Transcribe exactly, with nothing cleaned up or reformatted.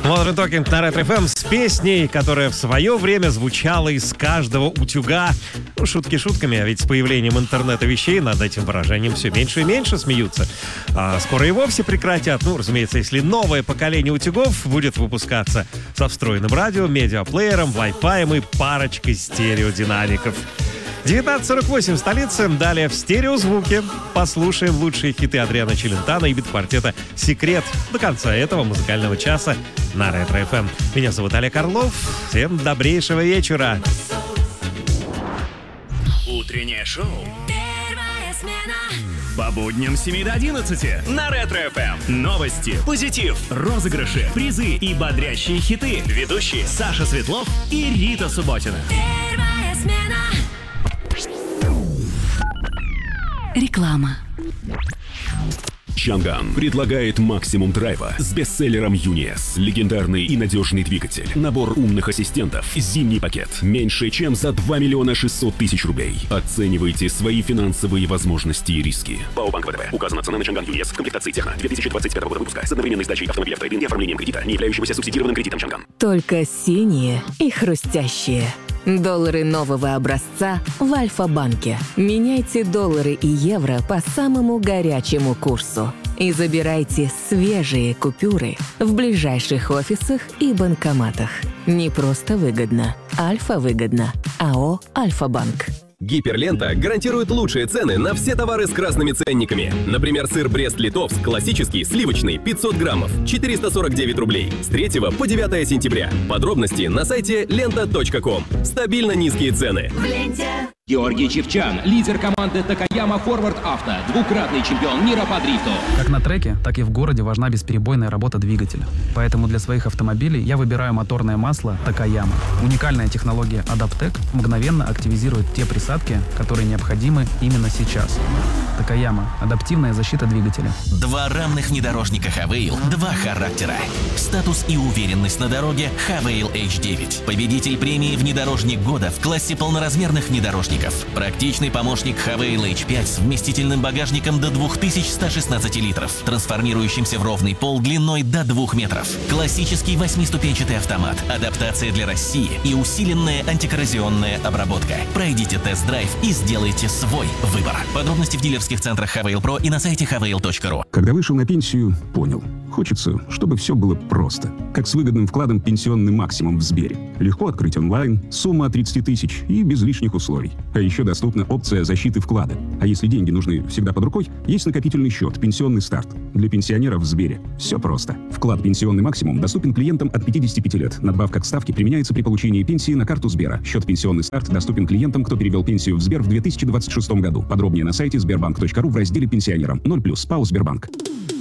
Modern Talking на Ретро эф эм с песней, которая в свое время звучала из каждого утюга. Ну, шутки шутками, а ведь с появлением интернета вещей над этим выражением все меньше и меньше смеются. А скоро и вовсе прекратят. Ну, разумеется, если новое поколение утюгов будет выпускаться со встроенным радио, медиаплеером, Wi-Fi и парочкой стереодинамиков. девятнадцать сорок восемь в столице. Далее в стереозвуке послушаем лучшие хиты Адриано Челентано и бит-квартета «Секрет» до конца этого музыкального часа на Ретро эф эм. Меня зовут Олег Орлов. Всем добрейшего вечера. Утреннее шоу. Первая смена. По будням с семи до одиннадцати на Ретро эф эм. Новости, позитив, розыгрыши, призы и бодрящие хиты. Ведущие Саша Светлов и Рита Субботина. Первая смена. Реклама. Чанган предлагает максимум драйва с бестселлером Юниес. Легендарный и надежный двигатель. Набор умных ассистентов. Зимний пакет. Меньше чем за два миллиона шестьсот тысяч рублей. Оценивайте свои финансовые возможности и риски. ПАО Банк ВТБ. Указана цена на Чанган Юниес в комплектации Техно две тысячи двадцать пятого года выпуска с одновременной сдачей автомобиля в трейд-ин и оформлением кредита, не являющегося субсидированным кредитом Чанган. Только синие и хрустящие. Доллары нового образца в Альфа-банке. Меняйте доллары и евро по самому горячему курсу. И забирайте свежие купюры в ближайших офисах и банкоматах. Не просто выгодно. Альфа-выгодно. АО «Альфа-банк». Гиперлента гарантирует лучшие цены на все товары с красными ценниками. Например, сыр Брест-Литовск классический, сливочный, пятьсот граммов, четыреста сорок девять рублей. С третьего по девятое сентября. Подробности на сайте лента точка ком. Стабильно низкие цены. В ленте. Георгий Чевчан, лидер команды Такаяма Форвард Авто, двукратный чемпион мира по дрифту. Как на треке, так и в городе важна бесперебойная работа двигателя. Поэтому для своих автомобилей я выбираю моторное масло Такаяма. Уникальная технология Адаптек мгновенно активизирует те присадки, которые необходимы именно сейчас. Такаяма. Адаптивная защита двигателя. Два рамных внедорожника Хавейл, два характера. Статус и уверенность на дороге Хавейл эйч девять. Победитель премии «Внедорожник года» в классе полноразмерных внедорожников. Практичный помощник Хавейл эйч пять с вместительным багажником до две тысячи сто шестнадцать литров, трансформирующимся в ровный пол длиной до двух метров. Классический восьмиступенчатый автомат, адаптация для России и усиленная антикоррозионная обработка. Пройдите тест-драйв и сделайте свой выбор. Подробности в дилерских центрах Хавейл Про и на сайте хавейл точка ру. Когда вышел на пенсию, понял. Хочется, чтобы все было просто. Как с выгодным вкладом «Пенсионный максимум» в Сбере. Легко открыть онлайн, сумма от тридцати тысяч и без лишних условий. А еще доступна опция защиты вклада. А если деньги нужны всегда под рукой, есть накопительный счет «Пенсионный старт». Для пенсионеров в Сбере все просто. Вклад «Пенсионный максимум» доступен клиентам от пятидесяти пяти лет. Надбавка к ставке применяется при получении пенсии на карту Сбера. Счет «Пенсионный старт» доступен клиентам, кто перевел пенсию в Сбер в две тысячи двадцать шестом году. Подробнее на сайте сбербанк точка ру в разделе «Пенсионерам». ноль плюс ПАО «Сбербанк».